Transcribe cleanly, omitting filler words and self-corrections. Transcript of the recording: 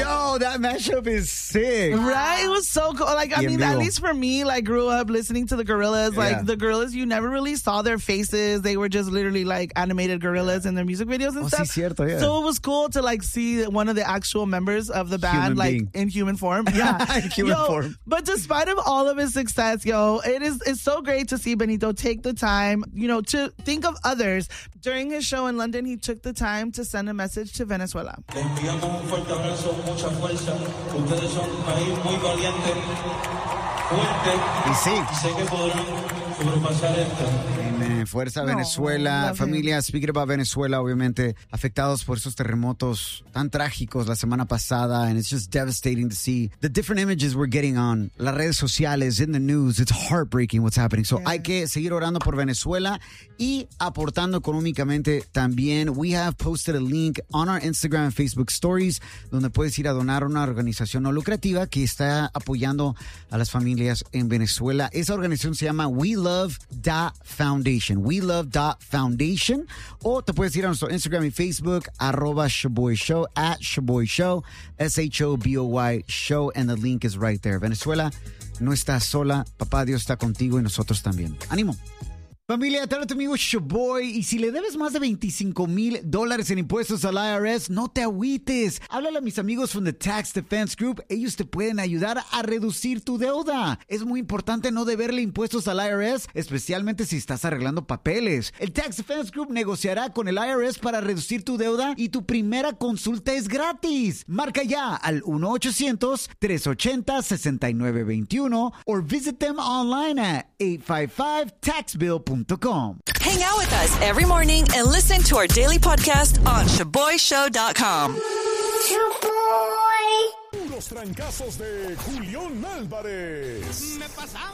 Yo, that mashup is sick. Right? It was so cool. Like, I mean, at least for me, like, grew up listening to the Gorillaz. Like, the Gorillaz, you never really saw their faces. They were just literally, like, animated gorillas in their music videos and stuff. Sí, cierto, yeah. So it was cool to, like, see one of the actual members of the band, in human form. Yeah. In human form. But despite of all of his success, it's so great to see Benito take the time, to think of others. During his show in London, he took the time to send a message to Venezuela. Les enviamos un fuerte abrazo, mucha fuerza. Ustedes son un país muy valiente, fuerte. Y sé que podrán sobrepasar esto. Fuerza Venezuela. Familia, speaking about Venezuela, obviamente afectados por esos terremotos tan trágicos la semana pasada, and it's just devastating to see the different images we're getting on las redes sociales, in the news. It's heartbreaking what's happening. So hay que seguir orando por Venezuela y aportando económicamente también. We have posted a link on our Instagram and Facebook stories donde puedes ir a donar a una organización no lucrativa que está apoyando a las familias en Venezuela. Esa organización se llama We Love Foundation. WeLove.Foundation, o te puedes ir a nuestro Instagram y Facebook @Shoboy Show, @Shoboy Show, SHOBOY Show, and the link is right there. Venezuela, no estás sola, papá Dios está contigo y nosotros también. ¡Ánimo! Familia, te habla tu amigo Shoboy, y si le debes más de $25,000 en impuestos al IRS, no te agüites. Háblale a mis amigos from the Tax Defense Group. Ellos te pueden ayudar a reducir tu deuda. Es muy importante no deberle impuestos al IRS, especialmente si estás arreglando papeles. El Tax Defense Group negociará con el IRS para reducir tu deuda y tu primera consulta es gratis. Marca ya al 1-800-380-6921 or visit them online at 855taxbill.com. Hang out with us every morning and listen to our daily podcast on ShoboyShow.com. Los trancazos de Julián Álvarez. Me pasaba